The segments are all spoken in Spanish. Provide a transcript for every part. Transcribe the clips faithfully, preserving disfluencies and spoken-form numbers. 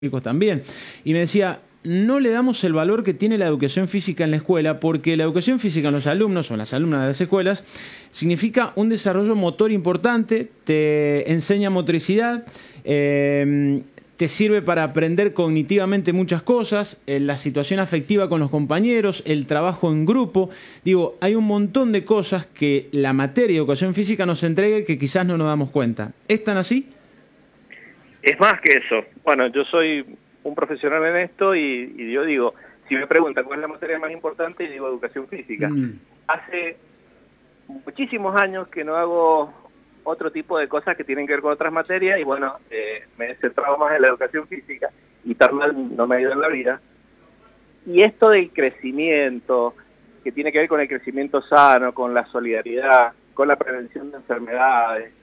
también. Y me decía, no le damos el valor que tiene la educación física en la escuela, porque la educación física en los alumnos o en las alumnas de las escuelas significa un desarrollo motor importante, te enseña motricidad, eh, te sirve para aprender cognitivamente muchas cosas, eh, la situación afectiva con los compañeros, el trabajo en grupo. Digo, hay un montón de cosas que la materia de educación física nos entrega y que quizás no nos damos cuenta. ¿Es tan así? Es más que eso. Bueno, yo soy un profesional en esto y, y yo digo, si me preguntan cuál es la materia más importante, digo educación física. Mm. Hace muchísimos años que no hago otro tipo de cosas que tienen que ver con otras materias y bueno, eh, me he centrado más en la educación física y tan mal no me ha ido en la vida. Y esto del crecimiento, que tiene que ver con el crecimiento sano, con la solidaridad, con la prevención de enfermedades,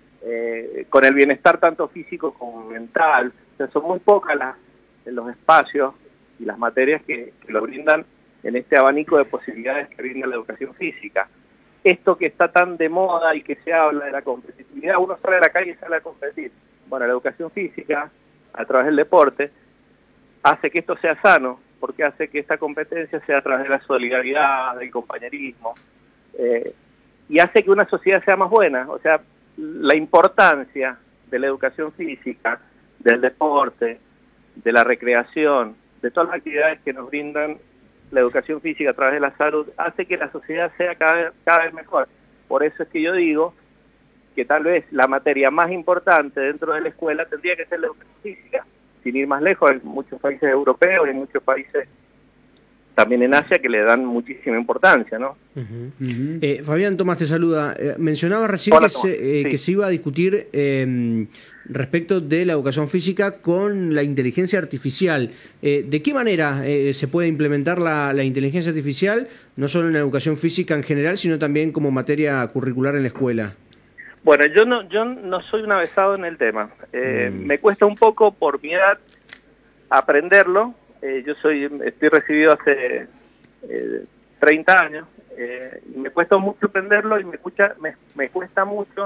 Eh, con el bienestar tanto físico como mental, o sea, son muy pocas las, los espacios y las materias que, que lo brindan en este abanico de posibilidades que brinda la educación física. Esto que está tan de moda y que se habla de la competitividad, uno sale a la calle y sale a competir. Bueno, la educación física, a través del deporte, hace que esto sea sano, porque hace que esta competencia sea a través de la solidaridad, del compañerismo, eh, y hace que una sociedad sea más buena, o sea, la importancia de la educación física, del deporte, de la recreación, de todas las actividades que nos brindan la educación física a través de la salud, hace que la sociedad sea cada vez, cada vez mejor. Por eso es que yo digo que tal vez la materia más importante dentro de la escuela tendría que ser la educación física. Sin ir más lejos, hay muchos países europeos y muchos países también en Asia que le dan muchísima importancia, ¿no? Uh-huh. Uh-huh. Eh, Fabián, Tomás te saluda. Eh, mencionaba recién Hola, que, se, eh, sí. que se iba a discutir eh, respecto de la educación física con la inteligencia artificial. Eh, ¿De qué manera eh, se puede implementar la, la inteligencia artificial, no solo en la educación física en general, sino también como materia curricular en la escuela? Bueno, yo no, yo no soy un avesado en el tema. Eh, mm. Me cuesta un poco por mi edad aprenderlo. Eh, yo soy, estoy recibido hace eh, treinta años, eh, y me cuesta mucho aprenderlo y me, escucha, me, me cuesta mucho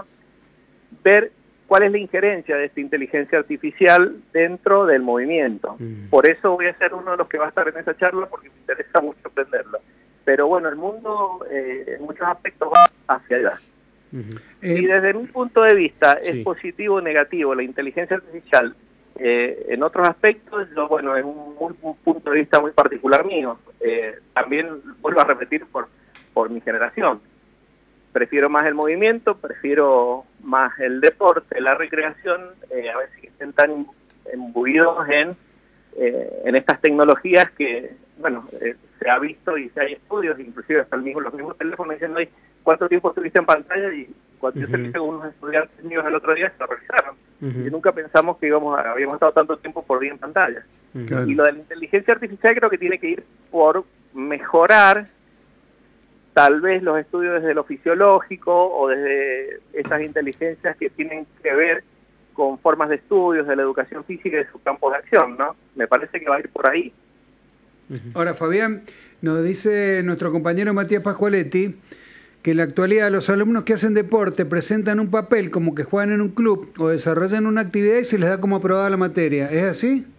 ver cuál es la injerencia de esta inteligencia artificial dentro del movimiento. Mm. Por eso voy a ser uno de los que va a estar en esa charla, porque me interesa mucho aprenderlo. Pero bueno, el mundo eh, en muchos aspectos va hacia allá. Uh-huh. Y desde mi punto de vista, sí. ¿Es positivo o negativo la inteligencia artificial? Eh, en otros aspectos, yo, bueno, es un, muy, un punto de vista muy particular mío. Eh, también vuelvo a repetir por, por mi generación. Prefiero más el movimiento, prefiero más el deporte, la recreación, eh, a veces que estén tan imbuidos en, eh, en estas tecnologías que, bueno, eh, se ha visto y se hay estudios, inclusive hasta el mismo, los mismos teléfonos diciendo, ¿cuánto tiempo estuviste en pantalla? Y cuando uh-huh. yo salí con unos estudiantes míos el otro día, se lo revisaron. Uh-huh. Y nunca pensamos que íbamos a, habíamos estado tanto tiempo por día en pantalla. Uh-huh. Y lo de la inteligencia artificial creo que tiene que ir por mejorar tal vez los estudios desde lo fisiológico o desde esas inteligencias que tienen que ver con formas de estudios de la educación física y de su campo de acción, ¿no? Me parece que va a ir por ahí. Uh-huh. Ahora, Fabián, nos dice nuestro compañero Matías Pascualetti que en la actualidad los alumnos que hacen deporte presentan un papel como que juegan en un club o desarrollan una actividad y se les da como aprobada la materia. ¿Es así?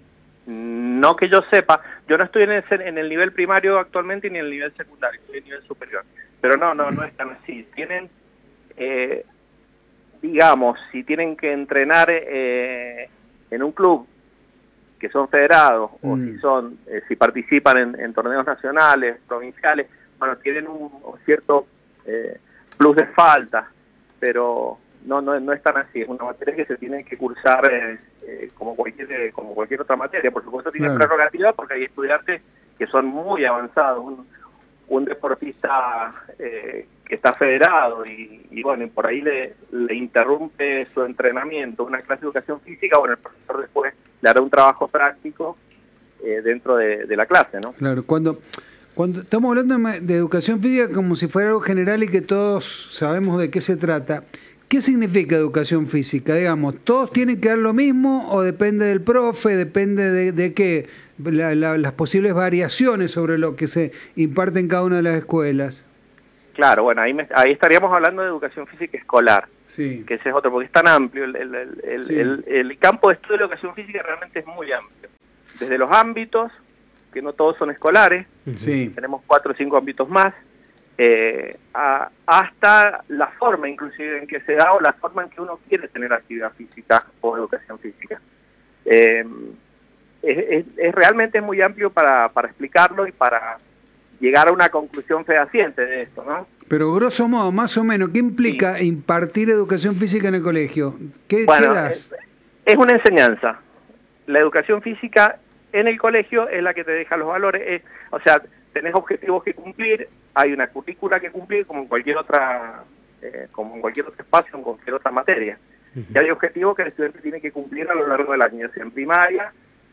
No que yo sepa. Yo no estoy en, ese, en el nivel primario actualmente ni en el nivel secundario, estoy en el nivel superior. Pero no, no, no es tan así. Tienen, eh, digamos, si tienen que entrenar eh, en un club, que son federados, mm. o si son, eh, si participan en, en torneos nacionales, provinciales, bueno, tienen un, un cierto Eh, plus de falta, pero no no no es tan así. Es una materia que se tiene que cursar eh, eh, como cualquier eh, como cualquier otra materia. Por supuesto tiene claro. prerrogativa porque hay estudiantes que son muy avanzados. Un, un deportista eh, que está federado y, y bueno, y por ahí le, le interrumpe su entrenamiento, una clase de educación física, bueno, el profesor después le hará un trabajo práctico eh, dentro de, de la clase, ¿no? Claro, cuando... Cuando estamos hablando de educación física como si fuera algo general y que todos sabemos de qué se trata, ¿qué significa educación física? Digamos, ¿todos tienen que dar lo mismo o depende del profe, depende de, de qué? La, la, las posibles variaciones sobre lo que se imparte en cada una de las escuelas. Claro, bueno, ahí, me, ahí estaríamos hablando de educación física escolar. Sí. Que ese es otro, porque es tan amplio. El, el, el, Sí. el, el, el campo de estudio de la educación física realmente es muy amplio. Desde los ámbitos, que no todos son escolares, Sí. tenemos cuatro o cinco ámbitos más, eh, a, hasta la forma inclusive en que se da o la forma en que uno quiere tener actividad física o educación física. Eh, es, es, es realmente muy amplio para, para explicarlo y para llegar a una conclusión fehaciente de esto, ¿no? Pero grosso modo, más o menos, ¿qué implica Sí. impartir educación física en el colegio? ¿Qué, Bueno, ¿qué das? es, es una enseñanza. La educación física en el colegio es la que te deja los valores. Es, o sea, tenés objetivos que cumplir, hay una currícula que cumplir como en cualquier otra, eh, como en cualquier otro espacio, en cualquier otra materia. Uh-huh. Y hay objetivos que el estudiante tiene que cumplir a lo largo del año, sea en primaria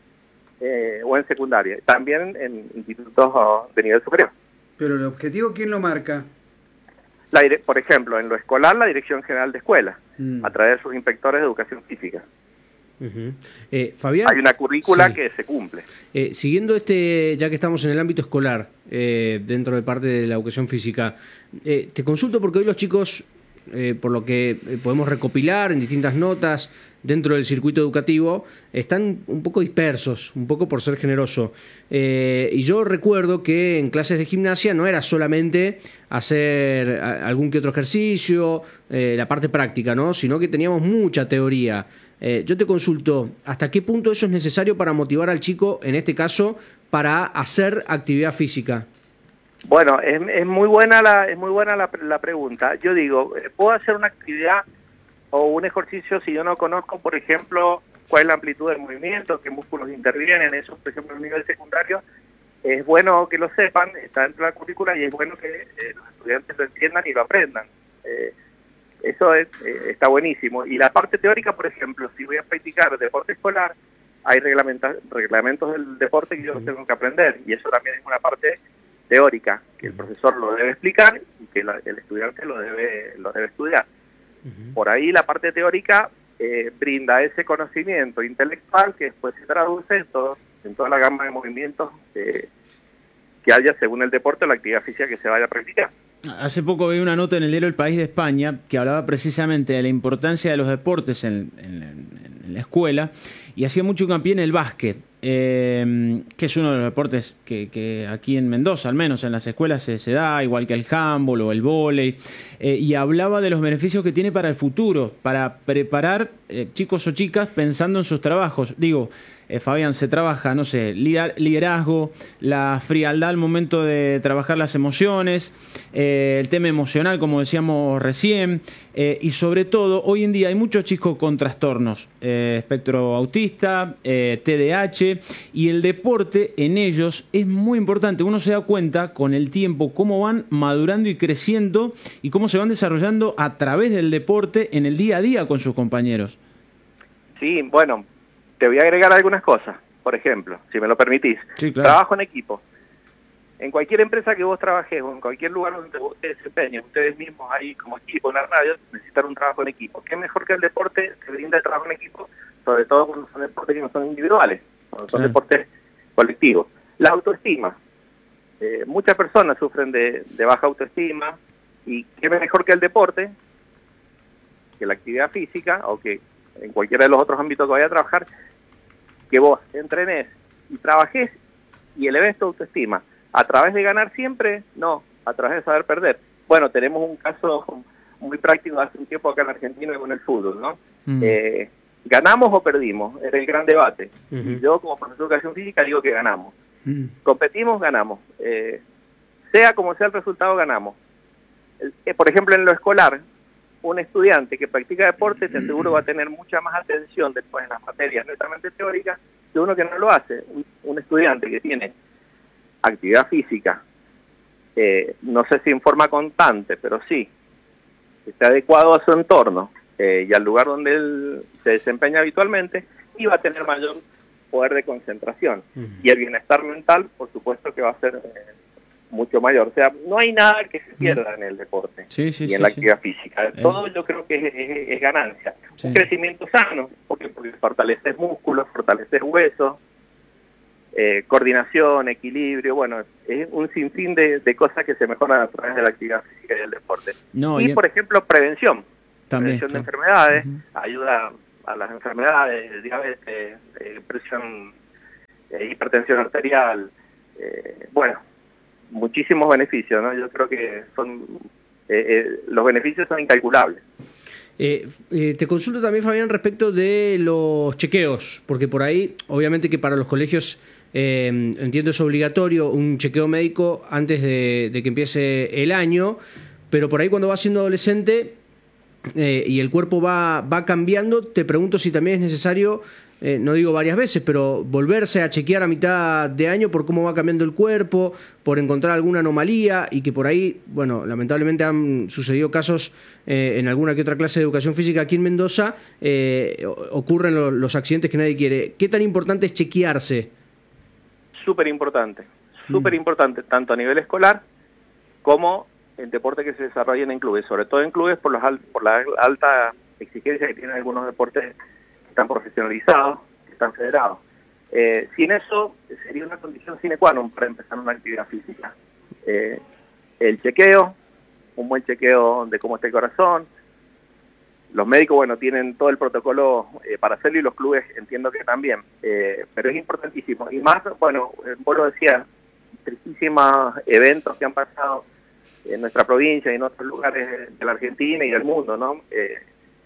eh, o en secundaria, también en institutos uh, de nivel superior. Pero el objetivo, ¿quién lo marca? La dire- por ejemplo, en lo escolar, la Dirección General de Escuelas, mm. a través de sus inspectores de educación física. Uh-huh. eh, Fabián, hay una currícula sí. que se cumple. Eh, siguiendo este, ya que estamos en el ámbito escolar, eh, dentro de parte de la educación física, eh, te consulto porque hoy los chicos, eh, por lo que podemos recopilar en distintas notas dentro del circuito educativo, están un poco dispersos, un poco por ser generoso. Eh, y yo recuerdo que en clases de gimnasia no era solamente hacer algún que otro ejercicio, eh, la parte práctica, ¿no? Sino que teníamos mucha teoría. Eh, yo te consulto, ¿hasta qué punto eso es necesario para motivar al chico, en este caso, para hacer actividad física? Bueno, es, es muy buena la es muy buena la, la pregunta. Yo digo, ¿puedo hacer una actividad o un ejercicio si yo no conozco, por ejemplo, cuál es la amplitud del movimiento, qué músculos intervienen? Eso, por ejemplo, en el nivel secundario, es bueno que lo sepan, está dentro de la currícula y es bueno que eh, los estudiantes lo entiendan y lo aprendan. Eh, Eso es, eh, está buenísimo. Y la parte teórica, por ejemplo, si voy a practicar deporte escolar, hay reglamentos del deporte que yo los tengo que aprender. Y eso también es una parte teórica, que el profesor lo debe explicar y que la, el estudiante lo debe, lo debe estudiar. Uh-huh. Por ahí la parte teórica eh, brinda ese conocimiento intelectual que después se traduce en, todo, en toda la gama de movimientos eh, que haya según el deporte o la actividad física que se vaya a practicar. Hace poco vi una nota en el diario El País de España que hablaba precisamente de la importancia de los deportes en, en, en la escuela y hacía mucho hincapié en el básquet, eh, que es uno de los deportes que, que aquí en Mendoza, al menos en las escuelas, se, se da, igual que el handball o el vóley, eh, y hablaba de los beneficios que tiene para el futuro, para preparar eh, chicos o chicas pensando en sus trabajos. Digo, Eh, Fabián, se trabaja, no sé, liderazgo, la frialdad al momento de trabajar las emociones, eh, el tema emocional, como decíamos recién, eh, y sobre todo, hoy en día hay muchos chicos con trastornos, eh, espectro autista, eh, T D A H, y el deporte en ellos es muy importante. Uno se da cuenta con el tiempo cómo van madurando y creciendo y cómo se van desarrollando a través del deporte en el día a día con sus compañeros. Sí, bueno, te voy a agregar algunas cosas, por ejemplo, si me lo permitís. Sí, claro. Trabajo en equipo. En cualquier empresa que vos trabajes o en cualquier lugar donde vos te desempeñes, ustedes mismos ahí como equipo en la radio necesitan un trabajo en equipo. ¿Qué mejor que el deporte que brinda el trabajo en equipo? Sobre todo cuando son deportes que no son individuales, cuando son sí. deportes colectivos. La autoestima. Eh, muchas personas sufren de, de baja autoestima y qué mejor que el deporte, que la actividad física o que en cualquiera de los otros ámbitos que vaya a trabajar, que vos entrenes y trabajes y eleves tu autoestima. ¿A través de ganar siempre? No, a través de saber perder. Bueno, tenemos un caso muy práctico hace un tiempo acá en Argentina con el fútbol, ¿no? Uh-huh. Eh, ¿ganamos o perdimos? Era el gran debate. Uh-huh. Y yo, como profesor de educación física, digo que ganamos. Uh-huh. Competimos, ganamos. Eh, sea como sea el resultado, ganamos. Eh, por ejemplo, en lo escolar, un estudiante que practica deporte te aseguro va a tener mucha más atención después en las materias netamente teóricas que uno que no lo hace. Un, un estudiante que tiene actividad física, eh, no sé si en forma constante, pero sí, está adecuado a su entorno eh, y al lugar donde él se desempeña habitualmente, y va a tener mayor poder de concentración. Uh-huh. Y el bienestar mental, por supuesto que va a ser eh, mucho mayor. O sea, no hay nada que se pierda en el deporte sí, sí, y sí, en la sí. actividad física. Eh. Todo yo creo que es, es, es ganancia. Sí. Un crecimiento sano, porque, porque fortaleces músculos, fortaleces huesos, eh, coordinación, equilibrio, bueno, es un sinfín de, de cosas que se mejoran a través de la actividad física y del deporte. No, y, y... por ejemplo, prevención. También, prevención claro. de enfermedades, Uh-huh. ayuda a las enfermedades, diabetes, eh, presión, eh, hipertensión arterial, eh, bueno, muchísimos beneficios, ¿no? Yo creo que son eh, eh, los beneficios son incalculables. Eh, eh, te consulto también, Fabián, respecto de los chequeos, porque por ahí, obviamente que para los colegios, eh, entiendo es obligatorio un chequeo médico antes de, de que empiece el año, pero por ahí cuando vas siendo adolescente eh, y el cuerpo va, va cambiando, te pregunto si también es necesario, eh, no digo varias veces, pero volverse a chequear a mitad de año por cómo va cambiando el cuerpo, por encontrar alguna anomalía y que por ahí, bueno, lamentablemente han sucedido casos eh, en alguna que otra clase de educación física aquí en Mendoza, eh, ocurren lo, los accidentes que nadie quiere. ¿Qué tan importante es chequearse? Súper importante, súper mm. importante, tanto a nivel escolar como en deporte que se desarrollen en clubes, sobre todo en clubes por, los al, por la alta exigencia que tienen algunos deportes que están profesionalizados, que están federados. Eh, sin eso sería una condición sine qua non para empezar una actividad física. Eh, el chequeo, un buen chequeo de cómo está el corazón. Los médicos, bueno, tienen todo el protocolo eh, para hacerlo y los clubes entiendo que también, eh, pero es importantísimo. Y más, bueno, vos lo decías, tristísimos eventos que han pasado en nuestra provincia y en otros lugares de la Argentina y del mundo, ¿no? Eh,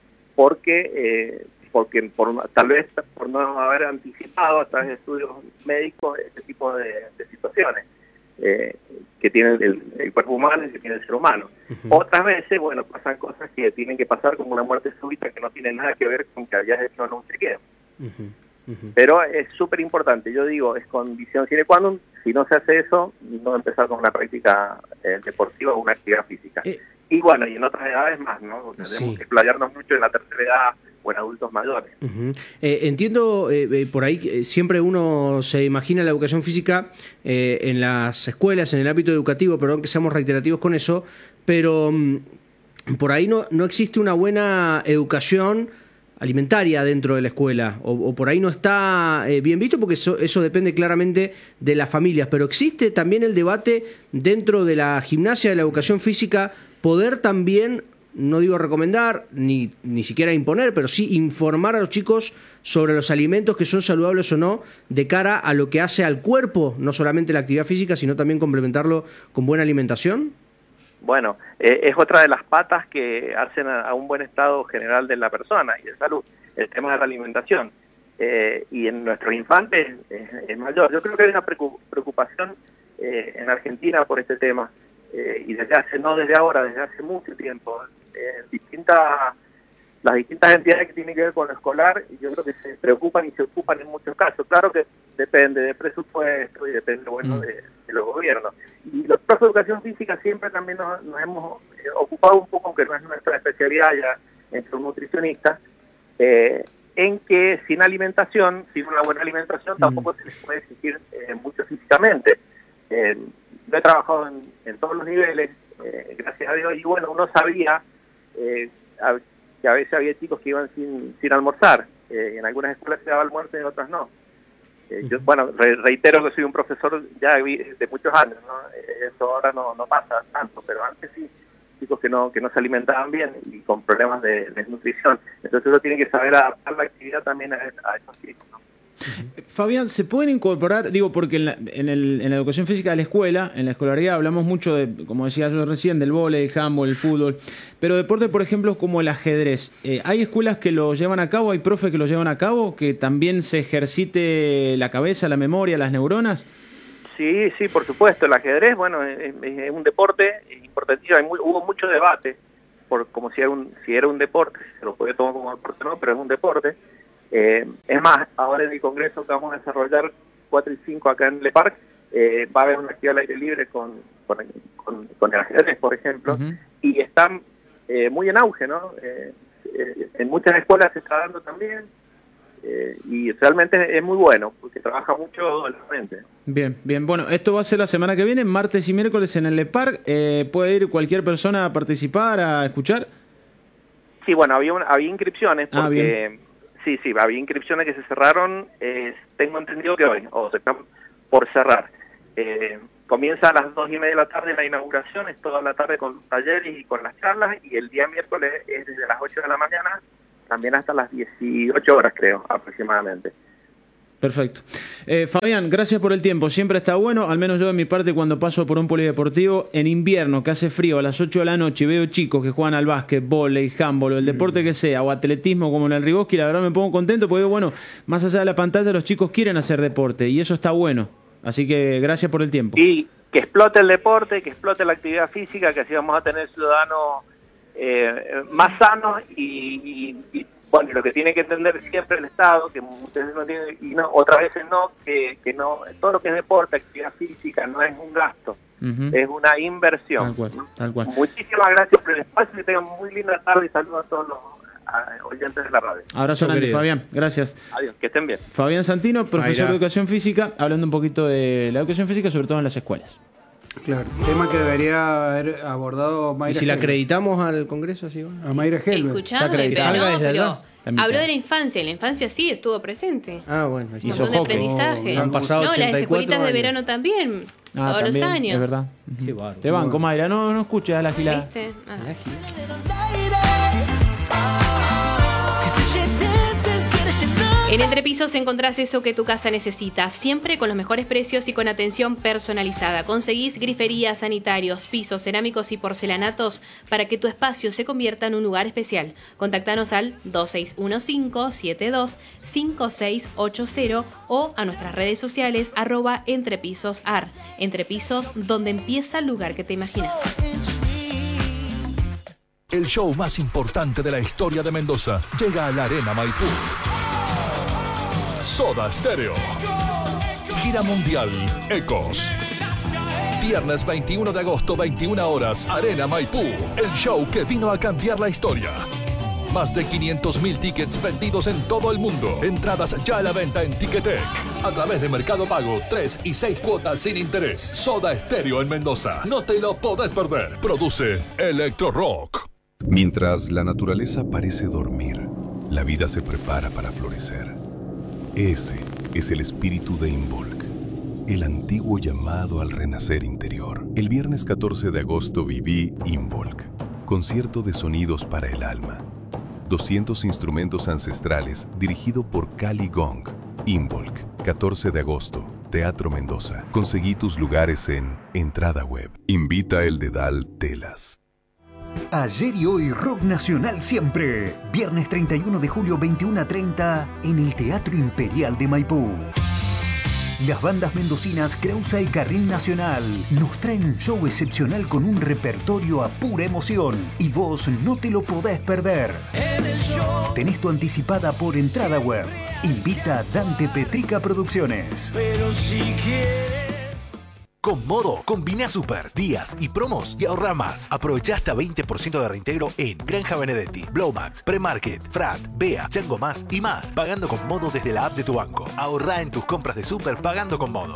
porque, eh, porque por, tal vez por no haber anticipado a través de estudios médicos este tipo de, de situaciones eh, que tiene el, el cuerpo humano y que tiene el ser humano. Uh-huh. Otras veces, bueno, pasan cosas que tienen que pasar como una muerte súbita que no tiene nada que ver con que hayas hecho un chequeo. Uh-huh. Uh-huh. Pero es súper importante, yo digo, es condición sine qua non, si no se hace eso, no empezar con una práctica eh, deportiva o una actividad física. Eh, y bueno, y en otras edades más, ¿no? Porque sí. Tenemos que explayarnos mucho en la tercera edad o en adultos mayores. Uh-huh. eh, entiendo, eh, eh, por ahí eh, siempre uno se imagina la educación física eh, en las escuelas, en el ámbito educativo, perdón que seamos reiterativos con eso, pero um, por ahí no, no existe una buena educación alimentaria dentro de la escuela, o, o por ahí no está eh, bien visto, porque eso, eso depende claramente de las familias, pero existe también el debate dentro de la gimnasia, de la educación física, poder también, no digo recomendar, ni, ni siquiera imponer, pero sí informar a los chicos sobre los alimentos que son saludables o no, de cara a lo que hace al cuerpo, no solamente la actividad física, sino también complementarlo con buena alimentación. Bueno, eh, es otra de las patas que hacen a, a un buen estado general de la persona y de salud, el tema de la alimentación. Eh, y en nuestros infantes eh, es mayor. Yo creo que hay una preocupación eh, en Argentina por este tema, eh, y desde hace, no desde ahora, desde hace mucho tiempo. Eh, distintas, las distintas entidades que tienen que ver con lo escolar, yo creo que se preocupan y se ocupan en muchos casos. Claro que depende de presupuesto y depende, bueno, mm. de, de los gobiernos. Y los profes de educación física siempre también nos, nos hemos eh, ocupado un poco, aunque no es nuestra especialidad ya entre un nutricionista, eh, en que sin alimentación, sin una buena alimentación, mm. tampoco se les puede exigir eh, mucho físicamente. Eh, yo he trabajado en, en todos los niveles, eh, gracias a Dios, y bueno, uno sabía eh, a, que a veces había chicos que iban sin, sin almorzar. Eh, en algunas escuelas se daba almuerzo y en otras no. Eh, yo, bueno, re, reitero que soy un profesor ya de muchos años, ¿no? Eh, eso ahora no, no pasa tanto, pero antes sí, chicos que no que no se alimentaban bien y con problemas de, de nutrición. Entonces uno tiene que saber adaptar la actividad también a, a esos chicos, ¿no? Fabián, ¿se pueden incorporar? Digo, porque en la, en, el, en la educación física de la escuela, en la escolaridad, hablamos mucho de, como decía yo recién, del vóley, el handball, el fútbol, pero deportes, por ejemplo, como el ajedrez. Eh, ¿Hay escuelas que lo llevan a cabo? ¿Hay profes que lo llevan a cabo? ¿Que también se ejercite la cabeza, la memoria, las neuronas? Sí, sí, por supuesto. El ajedrez, bueno, es, es un deporte importantísimo. Hay muy, hubo mucho debate por como si era un si era un deporte, se lo puede tomar como deporte, no, pero es un deporte. Eh, es más, ahora en el congreso que vamos a desarrollar cuatro y cinco acá en Le Parc, eh, va a haber una actividad al aire libre con, con, con, con el ajedrez, por ejemplo, uh-huh. y están eh, muy en auge, ¿no? Eh, eh, en muchas escuelas se está dando también, eh, y realmente es muy bueno, porque trabaja mucho la mente. Bien, bien. Bueno, esto va a ser la semana que viene, martes y miércoles en el Le Parc. Eh, ¿Puede ir cualquier persona a participar, a escuchar? Sí, bueno, había, una, había inscripciones, porque... Ah, bien. Sí, sí, había inscripciones que se cerraron, eh, tengo entendido que hoy, o se están por cerrar. Eh, comienza a las dos y media de la tarde la inauguración, es toda la tarde con talleres y con las charlas, y el día miércoles es desde las ocho de la mañana, también hasta las dieciocho horas, creo, aproximadamente. Perfecto. Eh, Fabián, gracias por el tiempo. Siempre está bueno, al menos yo de mi parte, cuando paso por un polideportivo en invierno, que hace frío, a las ocho de la noche, y veo chicos que juegan al básquet, vóley, handball, o el deporte que sea, o atletismo como en el Rigoski, la verdad me pongo contento porque, bueno, más allá de la pantalla, los chicos quieren hacer deporte y eso está bueno. Así que gracias por el tiempo. Y que explote el deporte, que explote la actividad física, que así vamos a tener ciudadanos eh, más sanos y, y, y bueno, lo que tiene que entender siempre el Estado, que muchas veces no tiene, y no, otras veces no, que, que no, todo lo que es deporte, actividad física, no es un gasto, uh-huh. es una inversión. Tal cual, tal cual. Muchísimas gracias por el espacio, que tengan muy linda tarde y saludos a todos los a, oyentes de la radio. Abrazo grande, Fabián, gracias. Adiós, que estén bien. Fabián Santino, profesor de Educación Física, hablando un poquito de la educación física, sobre todo en las escuelas. Claro, tema que debería haber abordado Mayra. ¿Y si la acreditamos al Congreso? Así, a Mayra Helves. Escuchame, pero no, pero habló de la infancia, la infancia sí estuvo presente. Ah, bueno. Un montón de aprendizaje. Han pasado no, las escuelitas años. de verano también, ah, todos también, los años. Es verdad. Uh-huh. Qué bárbaro. Te banco, Mayra, no, no escuches a la gilada. ¿Viste? Ah. En Entre Pisos encontrás eso que tu casa necesita, siempre con los mejores precios y con atención personalizada. Conseguís griferías, sanitarios, pisos, cerámicos y porcelanatos para que tu espacio se convierta en un lugar especial. Contactanos al dos seis uno cinco, siete dos cinco seis ocho cero o a nuestras redes sociales arroba entrepisosar. Entre Pisos, donde empieza el lugar que te imaginas. El show más importante de la historia de Mendoza llega a la Arena Maipú. Soda Stereo. Gira mundial Ecos. Viernes veintiuno de agosto, veintiuna horas, Arena Maipú. El show que vino a cambiar la historia. Más de quinientos mil tickets vendidos en todo el mundo. Entradas ya a la venta en Ticketek. A través de Mercado Pago, tres y seis cuotas sin interés. Soda Stereo en Mendoza. No te lo podés perder. Produce Electro Rock. Mientras la naturaleza parece dormir, la vida se prepara para florecer. Ese es el espíritu de Involk, el antiguo llamado al renacer interior. El viernes catorce de agosto viví Involk, concierto de sonidos para el alma. doscientos instrumentos ancestrales dirigido por Cali Gong. Involk, catorce de agosto, Teatro Mendoza. Conseguí tus lugares en Entrada Web. Invita el dedal Telas. Ayer y hoy, rock nacional siempre. Viernes treinta y uno de julio, veintiuno a treinta, en el Teatro Imperial de Maipú. Las bandas mendocinas Creusa y Carril Nacional nos traen un show excepcional con un repertorio a pura emoción. Y vos no te lo podés perder. Tenés tu anticipada por Entrada Web. Invita Dante Petrica Producciones. Pero si quieres... Con Modo, combina super, días y promos y ahorra más. Aprovecha hasta veinte por ciento de reintegro en Granja Benedetti, Blowmax, Premarket, Frat, Bea, Chango Más y más. Pagando con Modo desde la app de tu banco. Ahorra en tus compras de super pagando con Modo.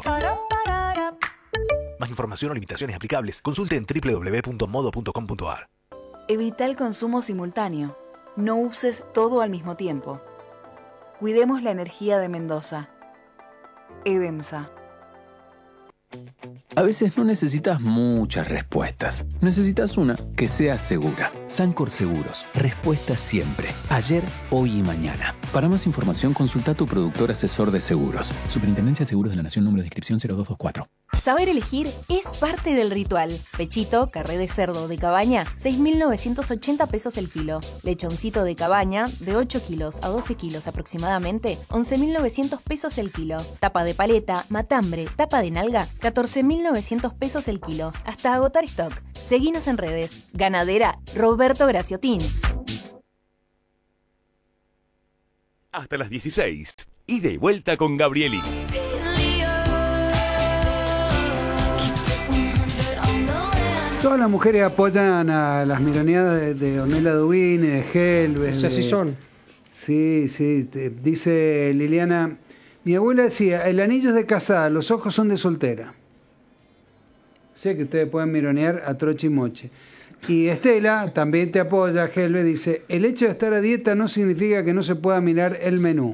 Más información o limitaciones aplicables, consulte en doble u doble u doble u punto modo punto com punto a r. Evita el consumo simultáneo. No uses todo al mismo tiempo. Cuidemos la energía de Mendoza. EDEMSA. A veces no necesitas muchas respuestas. Necesitas una que sea segura. Sancor Seguros. Respuesta siempre. Ayer, hoy y mañana. Para más información, consulta a tu productor asesor de seguros. Superintendencia de Seguros de la Nación, número de inscripción cero dos dos cuatro. Saber elegir es parte del ritual. Pechito, carré de cerdo de cabaña, seis mil novecientos ochenta pesos el kilo. Lechoncito de cabaña, de ocho kilos a doce kilos aproximadamente, once mil novecientos pesos el kilo. Tapa de paleta, matambre, tapa de nalga, catorce mil novecientos pesos el kilo. Hasta agotar stock. Seguinos en redes. Ganadera Roberto Graciotín. Hasta las dieciséis. Ida y vuelta con Gabrieli. Todas las mujeres apoyan a las mironeadas de, de Ornella Dubini, de Helves. Así de... son. Sí, sí. Te, dice Liliana, mi abuela decía, el anillo es de casada, los ojos son de soltera. Sé que ustedes pueden mironear a troche y moche. Y Estela también te apoya, Helves, dice, el hecho de estar a dieta no significa que no se pueda mirar el menú.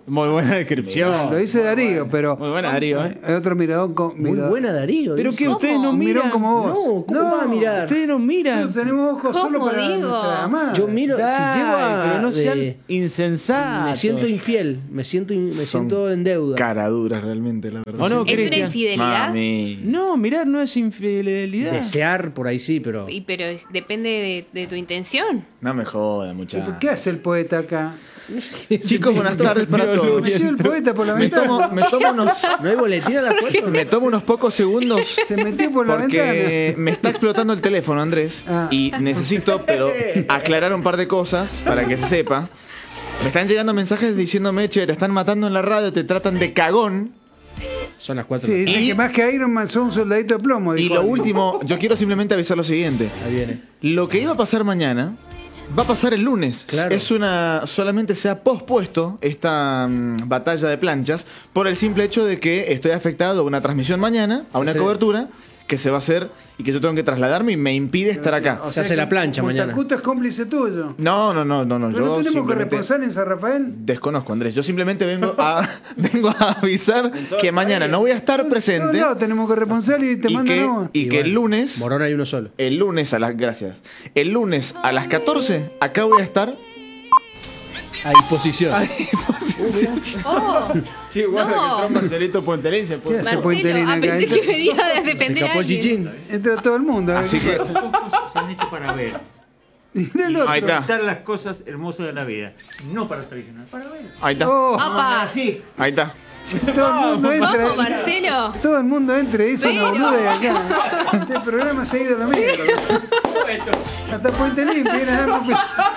Muy buena descripción. Lo dice Darío, pero... Muy buena, Darío, ¿eh? Hay otro miradón con... Muy miradón. buena, Darío. Pero que ustedes no Un mirón miran. como vos. No, ¿cómo No, va a mirar? Ustedes no miran. Nosotros tenemos ojos solo ¿Cómo para digo? nuestra amada. Yo miro, Ay, si llego a... pero no sean de- insensatos. Me siento infiel, me siento, in- me Son siento en deuda. Caraduras realmente, la verdad. ¿O no, ¿Es una Cristian? infidelidad? Mami. No, mirar no es infidelidad. Desear, por ahí sí, pero... Y, pero es- depende de, de tu intención. No me joda, ¿Y muchacho. por ¿Qué hace el poeta acá? Chicos, buenas tardes para todos. Sí, el poeta por la Me ventana. tomo, me tomo unos, ¿No hay boletín a las cuatro? me tomo unos pocos segundos Se metió por la porque ventana. me está explotando el teléfono, Andrés. Ah. Y necesito, pero aclarar un par de cosas para que se sepa. Me están llegando mensajes diciéndome, che, te están matando en la radio, te tratan de cagón. Son las cuatro. Sí, dice Y- que más que Iron Man son un soldadito de plomo. Y dijo lo alguien. último, yo quiero simplemente avisar lo siguiente. Ahí viene. Lo que iba a pasar mañana va a pasar el lunes. Claro. Es una. Solamente se ha pospuesto esta mm, batalla de planchas por el simple hecho de que estoy afectado a una transmisión mañana, a una Sí. cobertura que se va a hacer y que yo tengo que trasladarme y me impide estar acá. Se hace la plancha mañana. Montacuto es cómplice tuyo. No, no, no, no, no. ¿No, Yo no tenemos simplemente corresponsal en San Rafael? desconozco, Andrés. Yo simplemente vengo a vengo a avisar que mañana no voy a estar presente No, no, tenemos corresponsal y te y mandan que, agua. y Y que el bueno, lunes Morón hay uno solo. el lunes a las gracias. El lunes a las catorce acá voy a estar. A disposición. Oh, Sí, guarda No. que entró Marcelito Puentelense. ¿Qué hace Marcelo, Puentelín ah, acá? pensé Entra- que venía de Se depender de escapó el alguien. chichín. Entra todo el mundo. a ver Así qué que pasa. Se han hecho para ver. Y mira el otro. ahí está. Disfrutar las cosas hermosas de la vida. No para traicionar, para ver. Ahí está. Oh, ¡Apa! Así. Ahí está. todo el mundo entra. ¿Cómo, Marcelo? Todo el mundo entra y dice una Pero- boluda de acá. Este programa se ha ido a la mierda. Hasta Puente Limpio viene a dar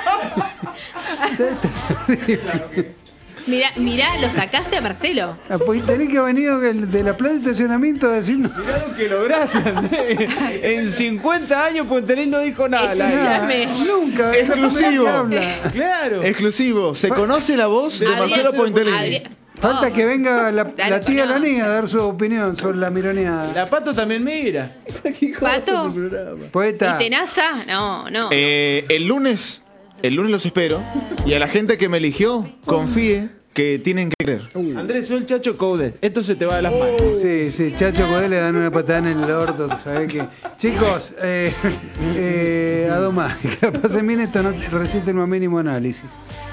Mirá, mirá, lo sacaste a Marcelo. A Puente Limpio que ha venido del- de la plaza de estacionamiento a decirnos. Mirá lo que lograste, Andrés. En cincuenta años Puentelín no dijo nada. al aire. Escuchame. Nunca. es la primera Exclusivo. que habla. Claro. Exclusivo. Se conoce la voz de Habría- Marcelo Puentelini. habría- Falta Oh. que venga la, Dale, la tía no. Lanía a dar su opinión sobre la mironeada. La Pato también mira. Pato. Poeta. ¿Y tenaza? No, no. Eh, el lunes, el lunes los espero. Y a la gente que me eligió, confíe que tienen que creer. Andrés, soy el Chacho Coudet. Esto se te va de las manos. Sí, sí, Chacho Codé le dan una patada en el orto, ¿sabes qué? Chicos, eh, eh, a domar, que pasen bien esto, no resiste el más mínimo análisis.